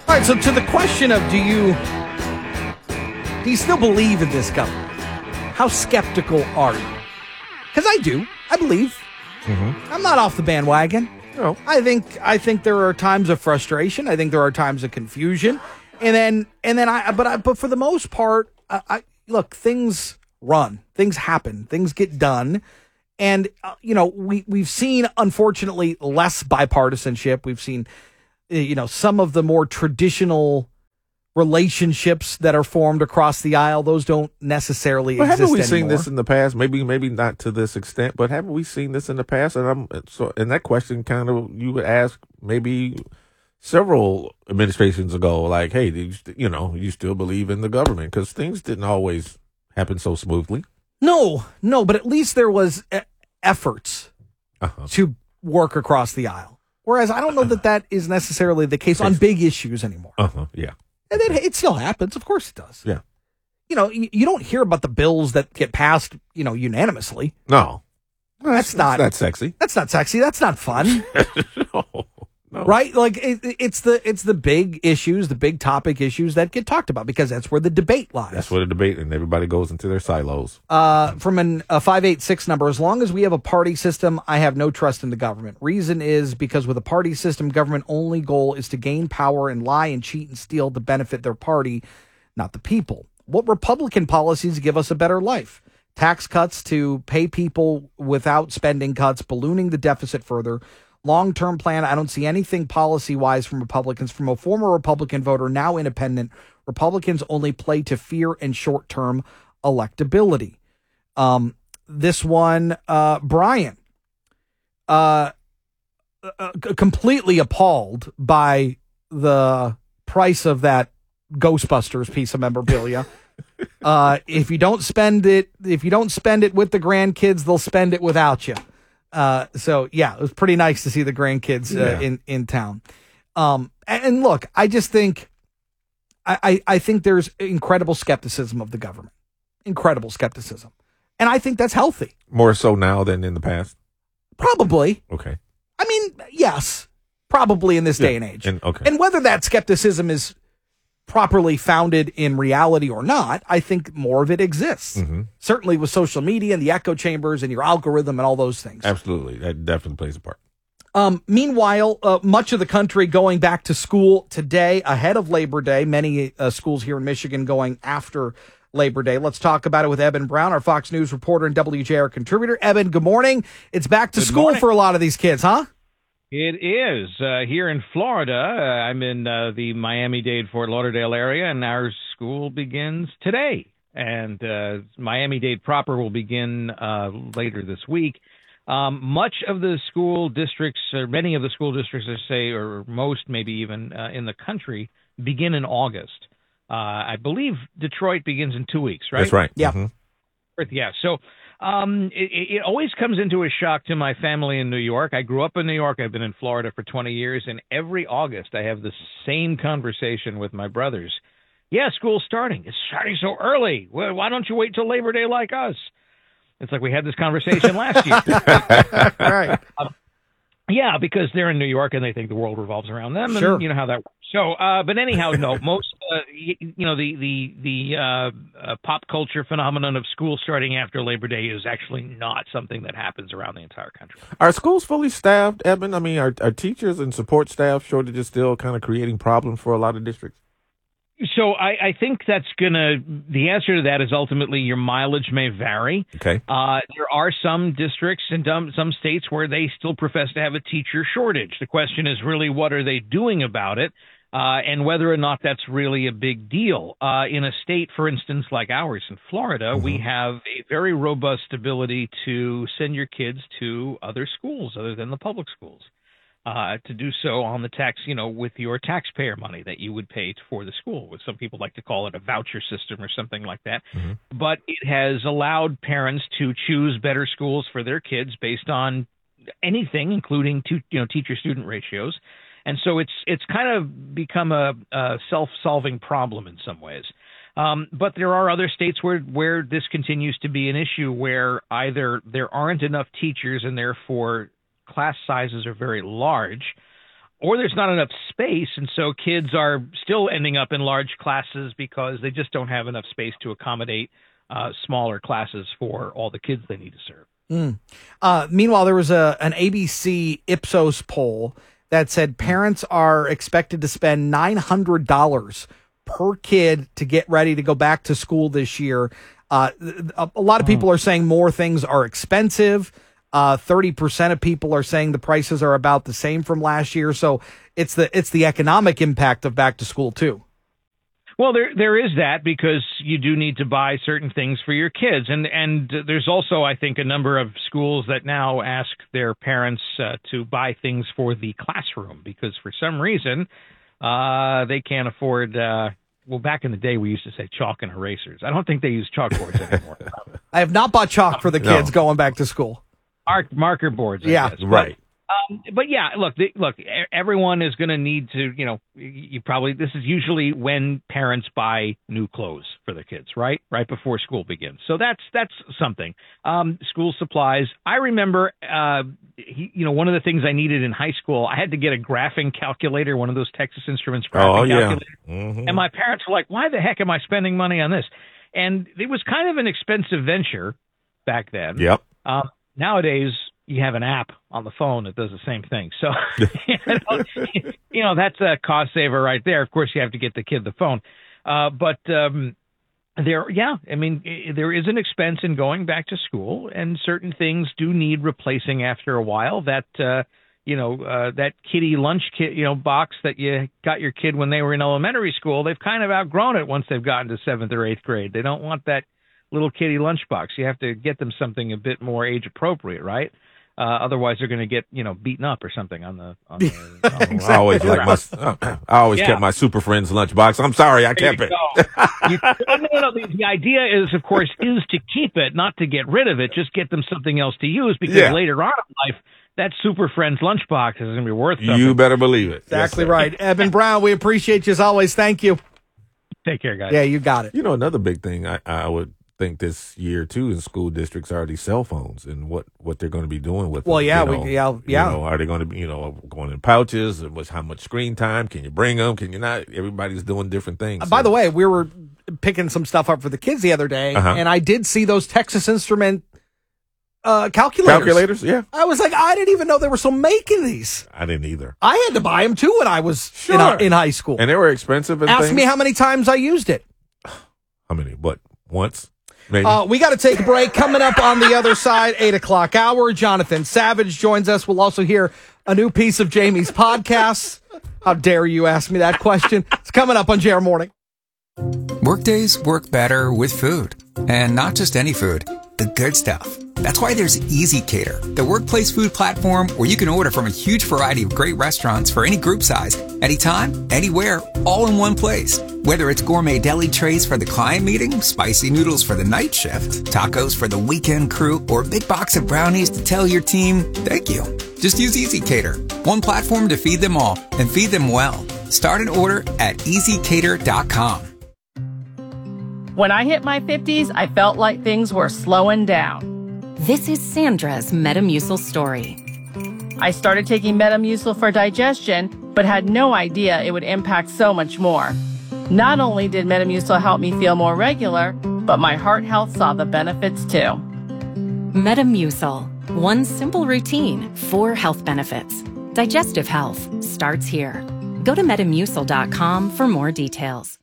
All right, so to the question of do you still believe in this government? How skeptical are you? Because I do. I believe. Mm-hmm. I'm not off the bandwagon. No. I think there are times of frustration. I think there are times of confusion, but for the most part, look, things run, things happen, things get done, and we've seen, unfortunately, less bipartisanship. We've seen some of the more traditional relationships that are formed across the aisle. Those don't necessarily exist haven't we anymore. seen this in the past? Maybe not to this extent, but haven't we seen this in the past? And that question kind of you would ask maybe several administrations ago, like, hey, do you still believe in the government? Because things didn't always happen so smoothly. No, but at least there was efforts to work across the aisle. Whereas I don't know that is necessarily the case on big issues anymore. Yeah. And then it still happens. Of course it does. Yeah. You don't hear about the bills that get passed, unanimously. No. That's not sexy. That's not sexy. That's not fun. No. Right? Like it's the big issues, the big topic issues that get talked about because that's where the debate lies. That's where the debate, and everybody goes into their silos. From a 586 number, as long as we have a party system, I have no trust in the government. Reason is because with a party system, government only goal is to gain power and lie and cheat and steal to benefit their party, not the people. What Republican policies give us a better life? Tax cuts to pay people without spending cuts, ballooning the deficit further. Long-term plan, I don't see anything policy-wise from Republicans. From a former Republican voter, now independent, Republicans only play to fear and short-term electability. This one, Brian, completely appalled by the price of that Ghostbusters piece of memorabilia. If you don't spend it with the grandkids, they'll spend it without you. So yeah, it was pretty nice to see the grandkids in town. And look, I just think I think there's incredible skepticism of the government, incredible skepticism, and I think that's healthy. More so now than in the past. Probably. Okay. I mean, yes, probably in this day and age. And whether that skepticism is properly founded in reality or not, I think more of it exists. Mm-hmm. Certainly with social media and the echo chambers and your algorithm and all those things. Absolutely. That definitely plays a part. Meanwhile, much of the country going back to school today ahead of Labor Day. Many schools here in Michigan going after Labor Day. Let's talk about it with Eben Brown, our Fox News reporter and WJR contributor. Eben, good morning. It's back to school for a lot of these kids, huh? It is. Here in Florida, I'm in the Miami-Dade, Fort Lauderdale area, and our school begins today. And Miami-Dade proper will begin later this week. Much of the school districts, or many of the school districts, I say, or most maybe even in the country, begin in August. I believe Detroit begins in 2 weeks, right? That's right. Yeah. Mm-hmm. Yeah. So it always comes into a shock to my family in New York. I grew up in New York. I've been in Florida for 20 years. And every August, I have the same conversation with my brothers. Yeah, school's starting. It's starting so early. Well, why don't you wait till Labor Day like us? It's like we had this conversation last year. Right. Yeah, because they're in New York and they think the world revolves around them. And Sure. you know how that works. So, but anyhow, no, most, the pop culture phenomenon of school starting after Labor Day is actually not something that happens around the entire country. Are schools fully staffed, Eben? I mean, are teachers and support staff shortages still kind of creating problems for a lot of districts? So I think the answer to that is ultimately your mileage may vary. Okay. There are some districts and some states where they still profess to have a teacher shortage. The question is really what are they doing about it and whether or not that's really a big deal. In a state, for instance, like ours in Florida, mm-hmm. we have a very robust ability to send your kids to other schools other than the public schools. To do so on the tax, with your taxpayer money that you would pay for the school. Some people like to call it a voucher system or something like that. Mm-hmm. But it has allowed parents to choose better schools for their kids based on anything, including teacher-student ratios. And so it's kind of become a self-solving problem in some ways. But there are other states where this continues to be an issue where either there aren't enough teachers and therefore class sizes are very large, or there's not enough space, and so kids are still ending up in large classes because they just don't have enough space to accommodate smaller classes for all the kids they need to serve. Meanwhile, there was an ABC Ipsos poll that said parents are expected to spend $900 per kid to get ready to go back to school this year. A lot of people are saying more things are expensive. 30% of people are saying the prices are about the same from last year. So it's the economic impact of back to school too. Well, there is that, because you do need to buy certain things for your kids. And there's also, I think, a number of schools that now ask their parents to buy things for the classroom, because for some reason they can't afford, well, back in the day we used to say chalk and erasers. I don't think they use chalkboards anymore. I have not bought chalk for the kids going back to school. Marker boards, I guess. Right. But yeah, look, everyone is going to need to, this is usually when parents buy new clothes for their kids, right before school begins. So that's something. School supplies. I remember, one of the things I needed in high school, I had to get a graphing calculator, one of those Texas Instruments graphing calculators. Mm-hmm. And my parents were like, why the heck am I spending money on this? And it was kind of an expensive venture back then. Yep. Nowadays, you have an app on the phone that does the same thing. So, that's a cost saver right there. Of course, you have to get the kid the phone. There is an expense in going back to school, and certain things do need replacing after a while. That kiddie lunch box that you got your kid when they were in elementary school, they've kind of outgrown it once they've gotten to 7th or 8th grade. They don't want that little kiddie lunchbox. You have to get them something a bit more age appropriate, right? Otherwise, they're going to get beaten up or something on the. Exactly. I always kept my Super Friends lunchbox. I'm sorry, I kept it. No. The idea is, of course, is to keep it, not to get rid of it. Just get them something else to use, because later on in life, that Super Friends lunchbox is going to be worth something. You better believe it. Exactly right. Evan Brown, we appreciate you as always. Thank you. Take care, guys. Yeah, you got it. Another big thing I would think this year too in school districts are these cell phones and what they're going to be doing with them. Well, are they going to be going in pouches? How much screen time? Can you bring them? Can you not? Everybody's doing different things. By the way, we were picking some stuff up for the kids the other day, and I did see those Texas Instrument calculators. Yeah. I was like, I didn't even know they were still making these. I didn't either. I had to buy them too when I was in high school, and they were expensive. Ask me how many times I used it. How many? What? Once? Maybe. We got to take a break. Coming up on the other side, 8 o'clock hour, Jonathan Savage joins us. We'll also hear a new piece of Jamie's podcast. How dare you ask me that question? It's coming up on JR Morning. Workdays work better with food. And not just any food, the good stuff. That's why there's Easy Cater, the workplace food platform where you can order from a huge variety of great restaurants for any group size, anytime, anywhere, all in one place. Whether it's gourmet deli trays for the client meeting, spicy noodles for the night shift, tacos for the weekend crew, or a big box of brownies to tell your team, thank you. Just use Easy Cater, one platform to feed them all and feed them well. Start an order at easycater.com. When I hit my 50s, I felt like things were slowing down. This is Sandra's Metamucil story. I started taking Metamucil for digestion, but had no idea it would impact so much more. Not only did Metamucil help me feel more regular, but my heart health saw the benefits too. Metamucil, one simple routine, 4 health benefits. Digestive health starts here. Go to Metamucil.com for more details.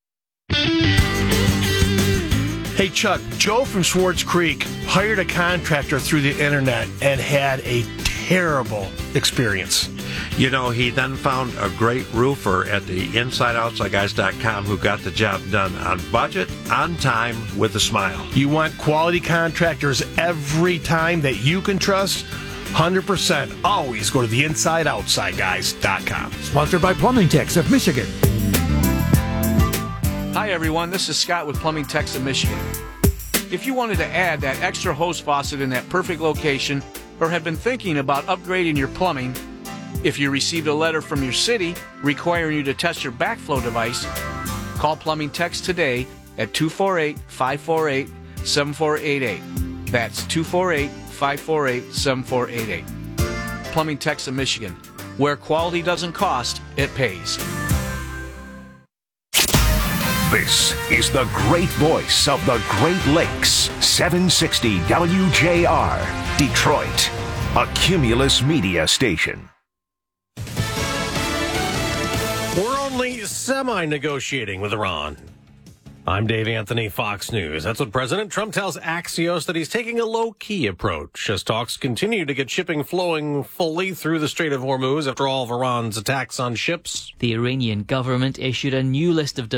Hey, Chuck, Joe from Swartz Creek hired a contractor through the internet and had a terrible experience. He then found a great roofer at the InsideOutsideGuys.com who got the job done on budget, on time, with a smile. You want quality contractors every time that you can trust? 100%. Always go to the InsideOutsideGuys.com. Sponsored by Plumbing Techs of Michigan. Hi everyone, this is Scott with Plumbing Techs of Michigan. If you wanted to add that extra hose faucet in that perfect location, or have been thinking about upgrading your plumbing, if you received a letter from your city requiring you to test your backflow device, call Plumbing Techs today at 248-548-7488. That's 248-548-7488. Plumbing Techs of Michigan. Where quality doesn't cost, it pays. This is the great voice of the Great Lakes, 760 WJR, Detroit, a Cumulus Media station. We're only semi-negotiating with Iran. I'm Dave Anthony, Fox News. That's what President Trump tells Axios, that he's taking a low-key approach as talks continue to get shipping flowing fully through the Strait of Hormuz after all of Iran's attacks on ships. The Iranian government issued a new list of